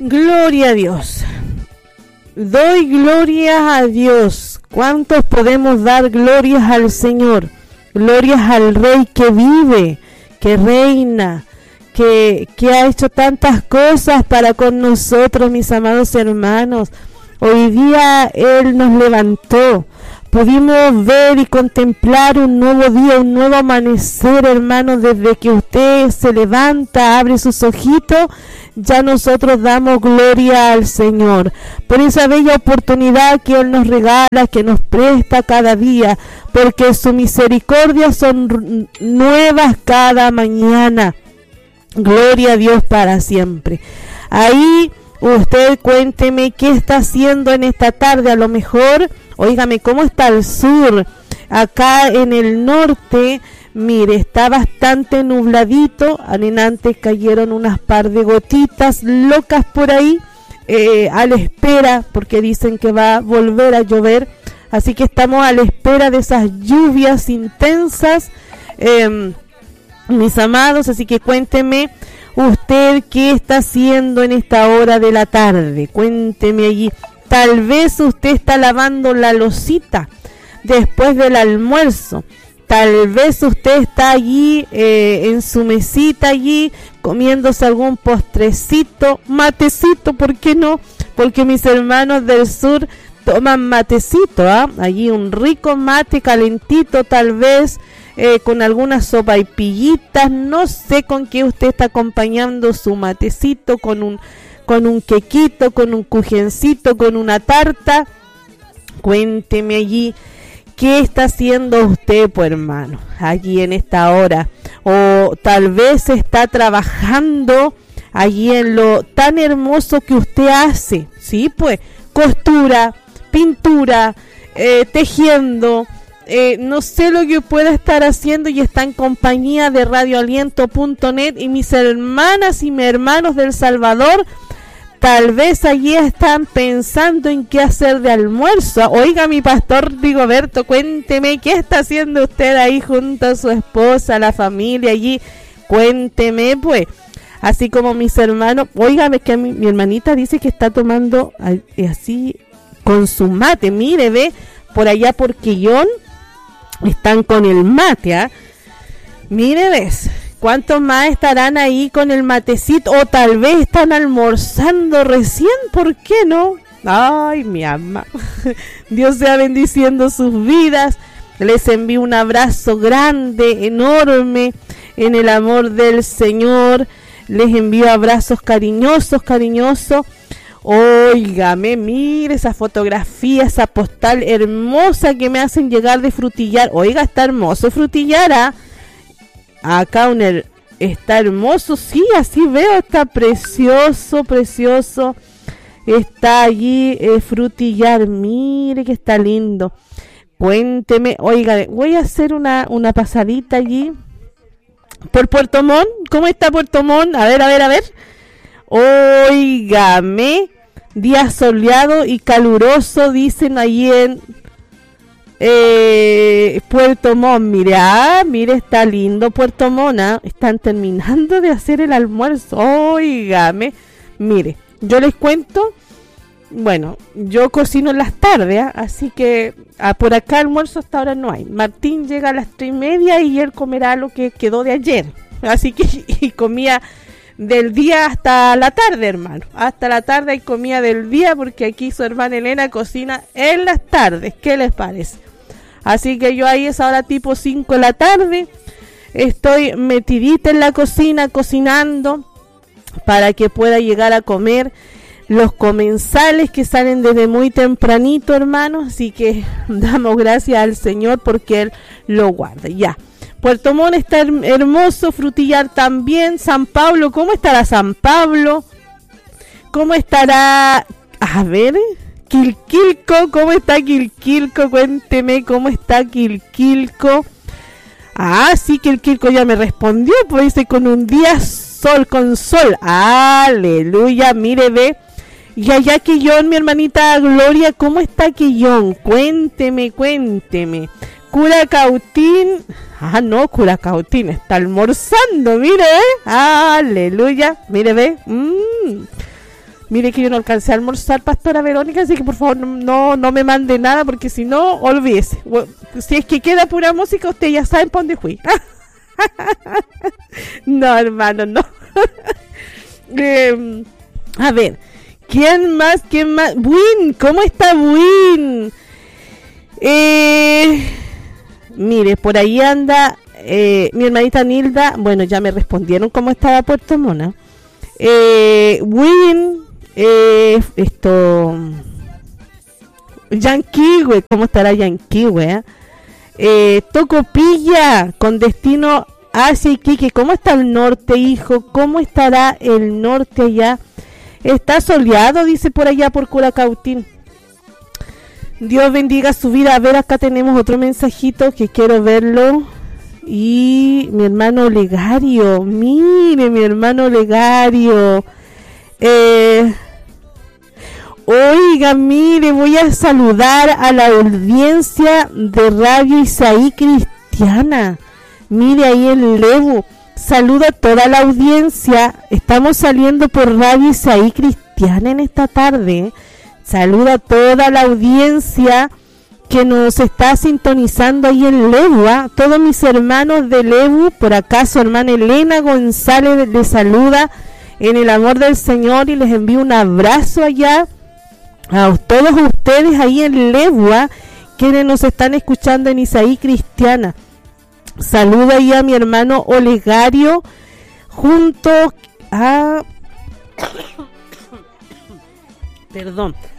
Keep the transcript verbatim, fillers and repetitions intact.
Gloria a Dios. Doy glorias a Dios. ¿Cuántos podemos dar glorias al Señor? Glorias al Rey que vive, que reina, que, que ha hecho tantas cosas para con nosotros, mis amados hermanos. Hoy día Él nos levantó. Pudimos ver y contemplar un nuevo día, un nuevo amanecer, hermanos. Desde que usted se levanta, abre sus ojitos, ya nosotros damos gloria al Señor por esa bella oportunidad que Él nos regala, que nos presta cada día, porque sus misericordias son nuevas cada mañana. Gloria a Dios para siempre. Ahí usted cuénteme qué está haciendo en esta tarde. A lo mejor, óigame, ¿cómo está el sur? Acá en el norte, mire, está bastante nubladito. Antes cayeron unas par de gotitas locas por ahí, eh, a la espera, porque dicen que va a volver a llover. Así que estamos a la espera de esas lluvias intensas, eh, mis amados. Así que cuénteme usted qué está haciendo en esta hora de la tarde. Cuénteme allí. Tal vez usted está lavando la losita después del almuerzo. Tal vez usted está allí eh, en su mesita allí comiéndose algún postrecito, matecito, ¿por qué no? Porque mis hermanos del sur toman matecito, ¿ah? ¿eh? Allí un rico mate calentito, tal vez eh, con alguna sopa y pillitas. No sé con qué usted está acompañando su matecito, con un con un quequito, con un cujencito, con una tarta. Cuénteme allí qué está haciendo usted, pues hermano, allí en esta hora. O tal vez está trabajando allí en lo tan hermoso que usted hace, sí, pues costura, pintura, eh, tejiendo, eh, no sé lo que pueda estar haciendo, y está en compañía de radio aliento punto net. Y mis hermanas y mis hermanos del Salvador, tal vez allí están pensando en qué hacer de almuerzo. Oiga, mi pastor Rigoberto, cuénteme qué está haciendo usted ahí junto a su esposa, la familia allí. Cuénteme, pues. Así como mis hermanos, oiga, es que mi, mi hermanita dice que está tomando así con su mate. Mire, ve, por allá por Quillón están con el mate, ¿ah? ¿eh? Mire, ves. ¿Cuántos más estarán ahí con el matecito? O tal vez están almorzando recién, ¿por qué no? Ay, mi alma. Dios sea bendiciendo sus vidas. Les envío un abrazo grande, enorme, en el amor del Señor. Les envío abrazos cariñosos, cariñosos. Óigame, mire esa fotografía, esa postal hermosa que me hacen llegar de Frutillar. Oiga, está hermoso Frutillar, ¿ah? Acá un el, está hermoso, sí, así veo, está precioso, precioso. Está allí eh, Frutillar, mire que está lindo. Cuénteme, oiga, voy a hacer una, una pasadita allí por Puerto Montt. ¿Cómo está Puerto Montt? A ver, a ver, a ver. Óigame, día soleado y caluroso, dicen allí en Eh, Puerto Montt. Mire, ah, mire, está lindo Puerto Montt, ¿eh? Están terminando de hacer el almuerzo. Óigame, mire, yo les cuento, bueno, yo cocino en las tardes, ¿eh? Así que ah, por acá almuerzo hasta ahora no hay. Martín llega a las tres y media y él comerá lo que quedó de ayer. Así que y comía del día hasta la tarde, hermano. Hasta la tarde hay comida del día, porque aquí su hermana Elena cocina en las tardes. ¿Qué les parece? Así que yo ahí es ahora tipo cinco de la tarde. Estoy metidita en la cocina, cocinando, para que pueda llegar a comer los comensales que salen desde muy tempranito, hermanos. Así que damos gracias al Señor porque Él lo guarda. Ya. Puerto Montt está hermoso, Frutillar también. San Pablo, ¿cómo estará San Pablo? ¿Cómo estará? A ver, Quilquilco, ¿cómo está Quilquilco? Cuénteme cómo está Quilquilco. Ah, sí, Quilquilco ya me respondió, pues dice con un día sol, con sol. Aleluya, mire, ve. Y allá Quillón, mi hermanita Gloria, ¿cómo está Quillón? Cuénteme, cuénteme. Curacautín, ah no, Curacautín está almorzando, mire, ¿eh? Aleluya, mire, ve, mm. Mire que yo no alcancé a almorzar, Pastora Verónica, así que por favor no, no me mande nada, porque si no, olvídese. Si es que queda pura música, usted ya sabe por dónde fui. No, hermano, no. eh, a ver, ¿quién más? ¿Quién más? Buin, ¿cómo está Buin? Eh, mire, por ahí anda eh, mi hermanita Nilda. Bueno, ya me respondieron cómo estaba Puerto Mona. Eh, Buin. Eh, esto Yanquihue, ¿cómo estará Yanquihue? Eh, Tocopilla, con destino hacia Iquique. ¿Cómo está el norte, hijo? ¿Cómo estará el norte allá? Está soleado, dice por allá por Curacautín. Dios bendiga su vida. A ver, acá tenemos otro mensajito que quiero verlo. Y mi hermano Legario, mire mi hermano Legario. Eh, oiga, mire, voy a saludar a la audiencia de Radio Isaí Cristiana. Mire ahí el Levo. Saluda a toda la audiencia. Estamos saliendo por Radio Isaí Cristiana en esta tarde. Saluda a toda la audiencia que nos está sintonizando ahí en Levo, ¿eh? Todos mis hermanos de Levo, por acá su hermana Elena González les saluda en el amor del Señor y les envío un abrazo allá a todos ustedes ahí en Legua, quienes nos están escuchando en Isaí Cristiana. Saludo ahí a mi hermano Olegario junto a perdón